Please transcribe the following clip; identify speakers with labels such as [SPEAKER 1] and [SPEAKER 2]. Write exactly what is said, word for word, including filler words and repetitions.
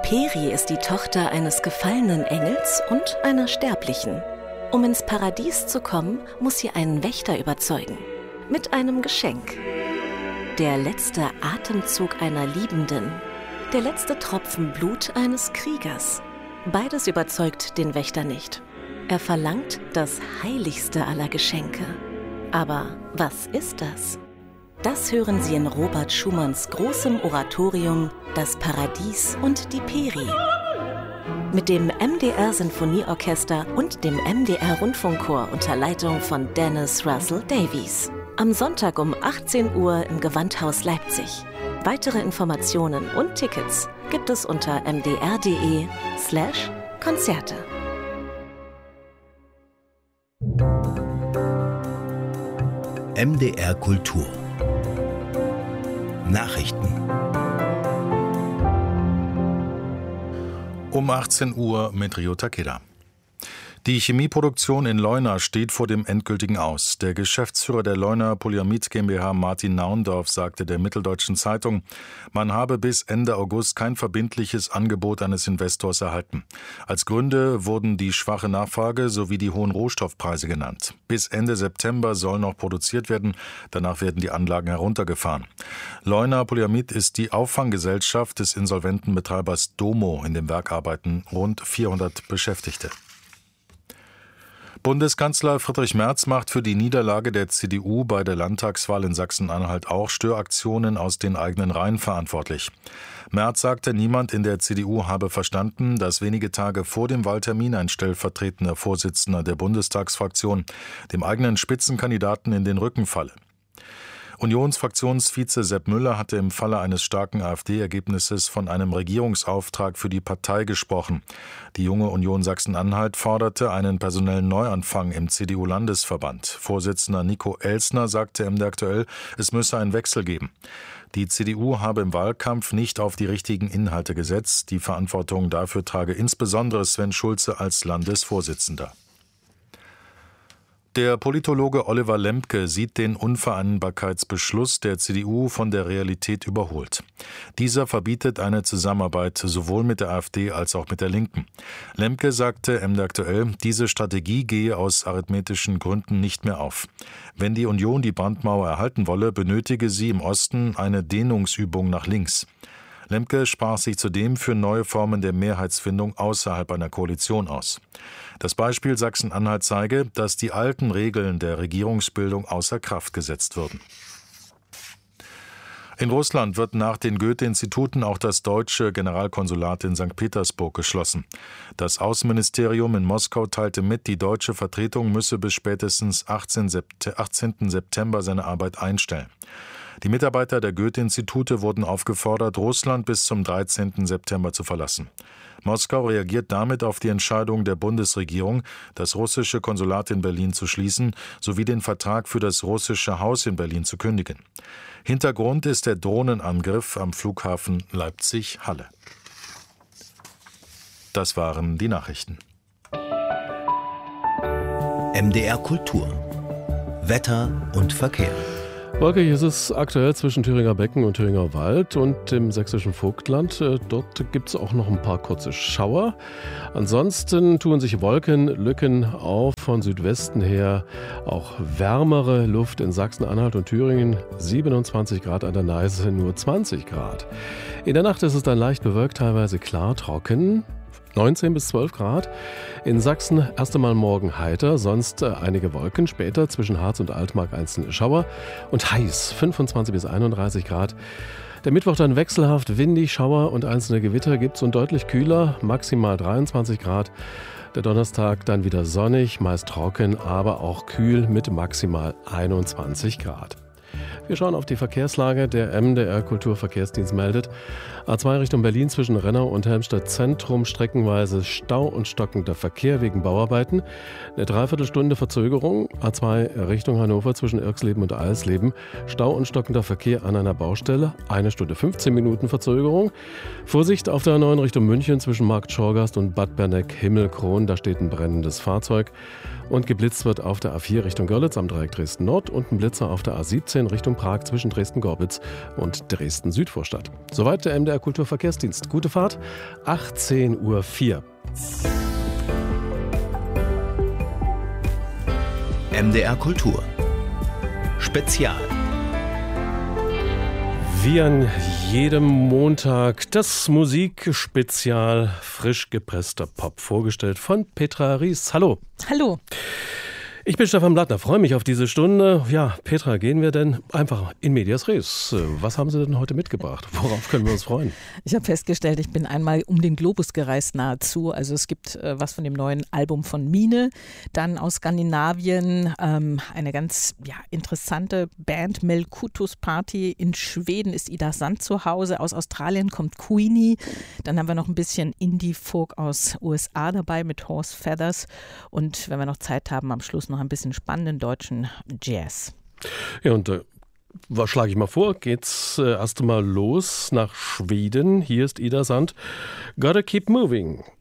[SPEAKER 1] Peri ist die Tochter eines gefallenen Engels und einer Sterblichen. Um ins Paradies zu kommen, muss sie einen Wächter überzeugen. Mit einem Geschenk. Der letzte Atemzug einer Liebenden. Der letzte Tropfen Blut eines Kriegers. Beides überzeugt den Wächter nicht. Er verlangt das heiligste aller Geschenke. Aber was ist das? Das hören Sie in Robert Schumanns großem Oratorium Das Paradies und die Peri. Mit dem M D R-Sinfonieorchester und dem M D R-Rundfunkchor unter Leitung von Dennis Russell Davies. Am Sonntag um achtzehn Uhr im Gewandhaus Leipzig. Weitere Informationen und Tickets gibt es unter mdr.de slash Konzerte.
[SPEAKER 2] M D R Kultur Nachrichten.
[SPEAKER 3] Um achtzehn Uhr mit Rio Takeda. Die Chemieproduktion in Leuna steht vor dem endgültigen Aus. Der Geschäftsführer der Leuna Polyamid GmbH, Martin Naundorf, sagte der Mitteldeutschen Zeitung, man habe bis Ende August kein verbindliches Angebot eines Investors erhalten. Als Gründe wurden die schwache Nachfrage sowie die hohen Rohstoffpreise genannt. Bis Ende September soll noch produziert werden, danach werden die Anlagen heruntergefahren. Leuna Polyamid ist die Auffanggesellschaft des insolventen Betreibers Domo. In dem Werk arbeiten rund vierhundert Beschäftigte. Bundeskanzler Friedrich Merz macht für die Niederlage der C D U bei der Landtagswahl in Sachsen-Anhalt auch Störaktionen aus den eigenen Reihen verantwortlich. Merz sagte, niemand in der C D U habe verstanden, dass wenige Tage vor dem Wahltermin ein stellvertretender Vorsitzender der Bundestagsfraktion dem eigenen Spitzenkandidaten in den Rücken falle. Unionsfraktionsvize Sepp Müller hatte im Falle eines starken AfD-Ergebnisses von einem Regierungsauftrag für die Partei gesprochen. Die Junge Union Sachsen-Anhalt forderte einen personellen Neuanfang im C D U-Landesverband. Vorsitzender Nico Elsner sagte im M D Aktuell, es müsse einen Wechsel geben. Die C D U habe im Wahlkampf nicht auf die richtigen Inhalte gesetzt. Die Verantwortung dafür trage insbesondere Sven Schulze als Landesvorsitzender. Der Politologe Oliver Lembke sieht den Unvereinbarkeitsbeschluss der C D U von der Realität überholt. Dieser verbietet eine Zusammenarbeit sowohl mit der AfD als auch mit der Linken. Lembke sagte M D Aktuell, diese Strategie gehe aus arithmetischen Gründen nicht mehr auf. Wenn die Union die Brandmauer erhalten wolle, benötige sie im Osten eine Dehnungsübung nach links. Lembke sprach sich zudem für neue Formen der Mehrheitsfindung außerhalb einer Koalition aus. Das Beispiel Sachsen-Anhalt zeige, dass die alten Regeln der Regierungsbildung außer Kraft gesetzt würden. In Russland wird nach den Goethe-Instituten auch das deutsche Generalkonsulat in Sankt Petersburg geschlossen. Das Außenministerium in Moskau teilte mit, die deutsche Vertretung müsse bis spätestens achtzehnten September seine Arbeit einstellen. Die Mitarbeiter der Goethe-Institute wurden aufgefordert, Russland bis zum dreizehnten September zu verlassen. Moskau reagiert damit auf die Entscheidung der Bundesregierung, das russische Konsulat in Berlin zu schließen, sowie den Vertrag für das russische Haus in Berlin zu kündigen. Hintergrund ist der Drohnenangriff am Flughafen Leipzig-Halle. Das waren die Nachrichten.
[SPEAKER 2] M D R Kultur. Wetter und Verkehr.
[SPEAKER 4] Wolkig ist es aktuell zwischen Thüringer Becken und Thüringer Wald und dem sächsischen Vogtland. Dort gibt es auch noch ein paar kurze Schauer. Ansonsten tun sich Wolkenlücken auf von Südwesten her. Auch wärmere Luft in Sachsen-Anhalt und Thüringen. siebenundzwanzig Grad an der Neiße, nur zwanzig Grad. In der Nacht ist es dann leicht bewölkt, teilweise klar, trocken. neunzehn bis zwölf Grad. In Sachsen erst einmal morgen heiter, sonst äh, einige Wolken. Später zwischen Harz und Altmark einzelne Schauer. Und heiß, fünfundzwanzig bis einunddreißig Grad. Der Mittwoch dann wechselhaft, windig, Schauer und einzelne Gewitter gibt's und deutlich kühler, maximal dreiundzwanzig Grad. Der Donnerstag dann wieder sonnig, meist trocken, aber auch kühl mit maximal einundzwanzig Grad. Wir schauen auf die Verkehrslage. Der M D R Kulturverkehrsdienst meldet, A zwei Richtung Berlin zwischen Rennau und Helmstedt Zentrum streckenweise Stau und stockender Verkehr wegen Bauarbeiten. Eine Dreiviertelstunde Verzögerung. A zwei Richtung Hannover zwischen Irxleben und Eisleben. Stau und stockender Verkehr an einer Baustelle. Eine Stunde fünfzehn Minuten Verzögerung. Vorsicht auf der A neun Richtung München zwischen Markt Schorgast und Bad Berneck-Himmelkron. Da steht ein brennendes Fahrzeug. Und geblitzt wird auf der A vier Richtung Görlitz am Dreieck Dresden Nord und ein Blitzer auf der A siebzehn achtzehn Richtung Prag zwischen Dresden-Gorbitz und Dresden-Südvorstadt. Soweit der M D R Kulturverkehrsdienst. Gute Fahrt, achtzehn Uhr vier.
[SPEAKER 2] M D R Kultur Spezial.
[SPEAKER 4] Wie an jedem Montag das Musikspezial, frisch gepresster Pop, vorgestellt von Petra Ries. Hallo.
[SPEAKER 5] Hallo.
[SPEAKER 4] Ich bin Stefan Blattner, freue mich auf diese Stunde. Ja, Petra, gehen wir denn einfach in medias res. Was haben Sie denn heute mitgebracht? Worauf können wir uns freuen?
[SPEAKER 5] Ich habe festgestellt, ich bin einmal um den Globus gereist nahezu. Also es gibt äh, was von dem neuen Album von Mine, dann aus Skandinavien ähm, eine ganz ja, interessante Band, Melkutus Party. In Schweden ist Ida Sand zu Hause, aus Australien kommt Queenie. Dann haben wir noch ein bisschen Indie-Folk aus U S A dabei mit Horse Feathers. Und wenn wir noch Zeit haben, am Schluss noch ein bisschen spannenden deutschen Jazz.
[SPEAKER 4] Ja, und äh, was schlage ich mal vor? Geht's äh, erst mal los nach Schweden. Hier ist Ida Sand. Gotta keep moving.